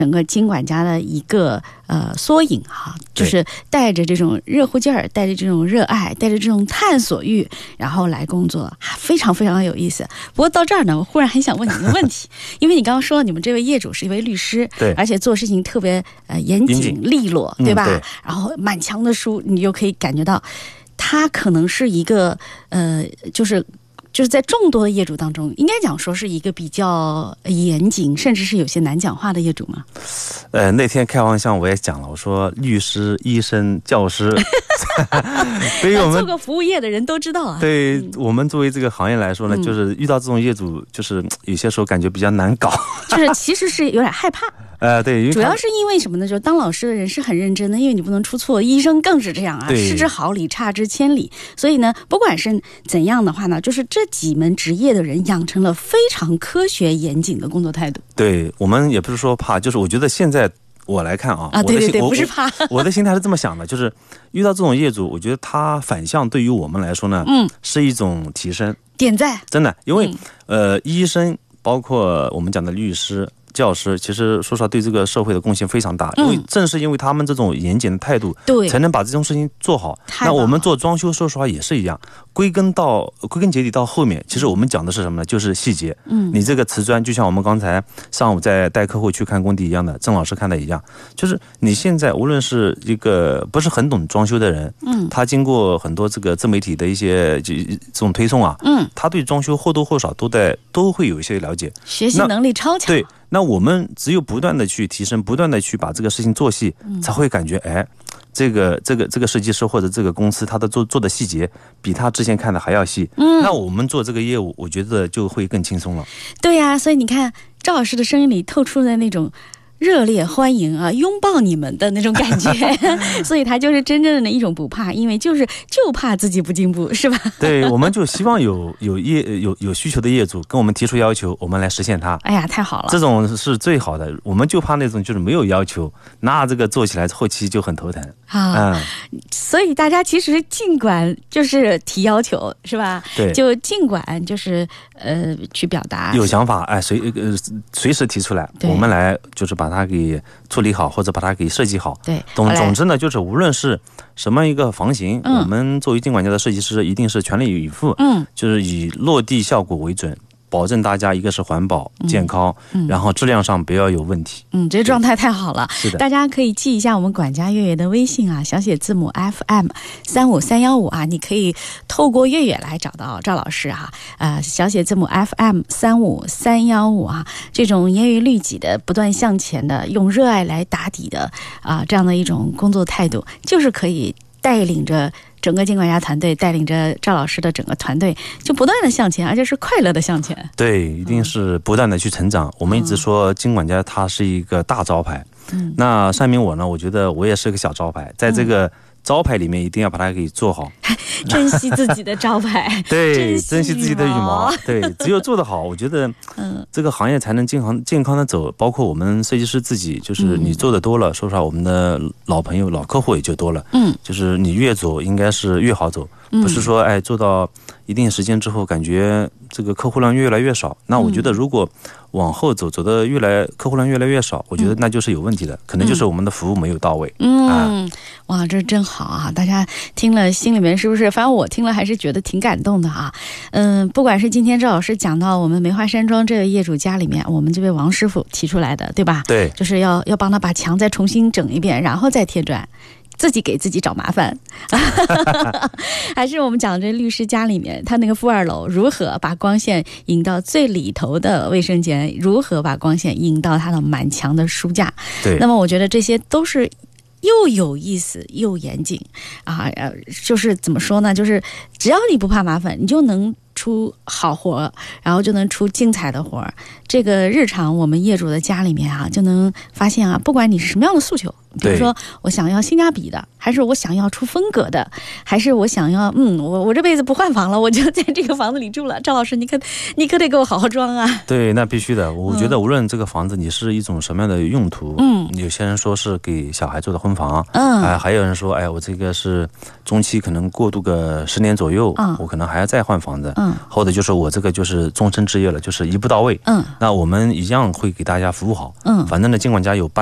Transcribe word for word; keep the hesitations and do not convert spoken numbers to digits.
整个金管家的一个呃缩影哈、啊，就是带着这种热乎劲儿，带着这种热爱，带着这种探索欲，然后来工作，非常非常有意思。不过到这儿呢，我忽然很想问你一个问题，因为你刚刚说你们这位业主是一位律师， 对， 而且做事情特别呃严谨利落，对吧？ 嗯、对， 然后满墙的书，你就可以感觉到，他可能是一个呃，就是。就是在众多的业主当中，应该讲说是一个比较严谨，甚至是有些难讲话的业主吗？ 呃，那天开玩笑我也讲了，我说律师、医生、教师，对于我们做过服务业的人都知道啊。 对、嗯、我们作为这个行业来说呢、嗯，就是遇到这种业主，就是有些时候感觉比较难搞， 就是其实是有点害怕。 呃，对， 主要是因为什么呢？就是当老师的人是很认真的，因为你不能出错，医生更是这样啊，失之毫厘，差之千里。所以呢，不管是怎样的话呢，就是这几门职业的人养成了非常科学严谨的工作态度。 对，我们也不是说怕，就是我觉得现在我来看啊， 啊，对对对，不是怕， 我, 我的心态是这么想的，就是遇到这种业主，我觉得他反向对于我们来说呢，嗯，是一种提升， 点赞， 真的，因为、嗯、呃，医生包括我们讲的律师。教师其实说实话对这个社会的贡献非常大，因为正是因为他们这种严谨的态度，对，才能把这种事情做好。那我们做装修，说实话也是一样，归根到归根结底到后面，其实我们讲的是什么呢？就是细节。嗯，你这个瓷砖，就像我们刚才上午在带客户去看工地一样的，郑老师看的一样，就是你现在无论是一个不是很懂装修的人，嗯，他经过很多这个自媒体的一些这种推送啊，嗯，他对装修或多或少都在都会有一些了解， 学习能力超强。 对。那我们只有不断的去提升，不断的去把这个事情做细，嗯、才会感觉哎，这个这个这个设计师或者这个公司他的做做的细节比他之前看的还要细。嗯，那我们做这个业务，我觉得就会更轻松了。 对呀、啊，所以你看赵老师的声音里透出的那种热烈欢迎啊，拥抱你们的那种感觉，所以他就是真正的一种不怕，因为就是就怕自己不进步，是吧？ 对，我们就希望有有业有有需求的业主跟我们提出要求，我们来实现它。 哎呀，太好了， 这种是最好的。我们就怕那种就是没有要求，那这个做起来后期就很头疼啊。嗯，所以大家其实尽管就是提要求，是吧？ 对， 就尽管就是呃去表达有想法，哎，随呃随时提出来，我们来就是把它给处理好，或者把它给设计好。 对， 总总之呢，就是无论是什么一个房型，嗯、我们作为金管家的设计师，一定是全力以赴，嗯，就是以落地效果为准。保证大家一个是环保健康、嗯嗯、然后质量上不要有问题。 嗯，这状态太好了。 是的， 大家可以记一下我们管家月月的微信啊，小写字母 F M 三五三一五啊，你可以透过月月来找到赵老师啊，呃，小写字母 F M 三五三一五啊，这种严于律己的、不断向前的、用热爱来打底的啊，这样的一种工作态度，就是可以带领着整个金管家团队，带领着赵老师的整个团队，就不断的向前，而且是快乐的向前。 对，一定是不断的去成长。嗯、我们一直说金管家他是一个大招牌，嗯，那上面我呢，我觉得我也是个小招牌，在这个招牌里面一定要把它给做好， 珍惜自己的招牌， 对，珍惜自己的羽毛，对，只有做得好，我觉得，嗯，这个行业才能健康健康的走。包括我们设计师自己，就是你做的多了，嗯、说实话，我们的老朋友、老客户也就多了，嗯，就是你越走，应该是越好走，不是说哎做到一定时间之后，感觉这个客户量越来越少。那我觉得如果往后走，走的越来客户量越来越少，我觉得那就是有问题的，可能就是我们的服务没有到位。 嗯，啊、哇，这真好啊！大家听了心里面是不是？反正我听了还是觉得挺感动的啊。嗯，不管是今天赵老师讲到我们梅花山庄这个业主家里面，我们这位王师傅提出来的，对吧？ 对， 就是要要帮他把墙再重新整一遍，然后再贴砖。自己给自己找麻烦还是我们讲这律师家里面他那个负二楼如何把光线引到最里头的卫生间，如何把光线引到他的满墙的书架。 对， 那么我觉得这些都是又有意思又严谨啊，就是怎么说呢，就是只要你不怕麻烦，你就能出好活，然后就能出精彩的活。这个日常我们业主的家里面啊，就能发现啊，不管你是什么样的诉求， 比如说我想要性价比的，还是我想要出风格的，还是我想要嗯，我我这辈子不换房了，我就在这个房子里住了。赵老师，你可你可得给我好好装啊！ 对，那必须的。我觉得无论这个房子你是一种什么样的用途，嗯，有些人说是给小孩做的婚房，嗯，哎、呃，还有人说，哎，我这个是中期可能过渡个十年左右，嗯，我可能还要再换房子，嗯，或者就是我这个就是终身置业了，就是一步到位，嗯，那我们一样会给大家服务好，嗯，反正呢，尽管家有